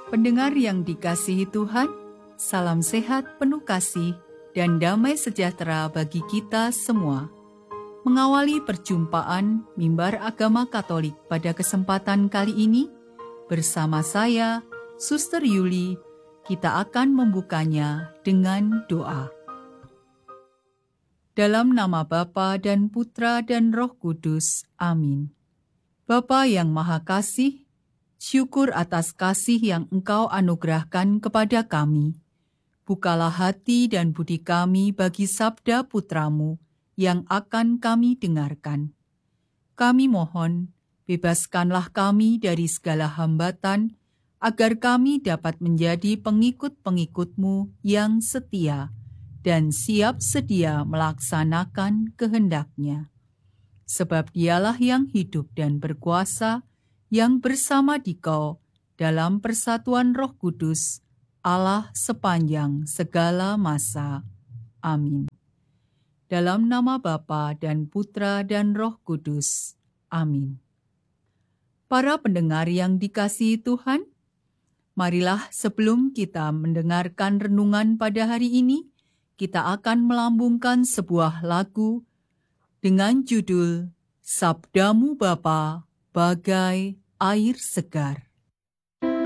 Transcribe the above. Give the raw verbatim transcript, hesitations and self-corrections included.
Pendengar yang dikasihi Tuhan, salam sehat penuh kasih dan damai sejahtera bagi kita semua. Mengawali perjumpaan Mimbar Agama Katolik pada kesempatan kali ini, bersama saya, Suster Yuli, kita akan membukanya dengan doa. Dalam nama Bapa dan Putra dan Roh Kudus. Amin. Bapa yang Maha Kasih, syukur atas kasih yang Engkau anugerahkan kepada kami. Bukalah hati dan budi kami bagi sabda putra-Mu yang akan kami dengarkan. Kami mohon, bebaskanlah kami dari segala hambatan, agar kami dapat menjadi pengikut-pengikut-Mu yang setia dan siap sedia melaksanakan kehendak-Nya. Sebab Dialah yang hidup dan berkuasa, yang bersama Dikau dalam persatuan Roh Kudus, Allah sepanjang segala masa. Amin. Dalam nama Bapa dan Putra dan Roh Kudus. Amin. Para pendengar yang dikasihi Tuhan, marilah sebelum kita mendengarkan renungan pada hari ini, kita akan melambungkan sebuah lagu dengan judul Sabdamu Bapa bagai air segar.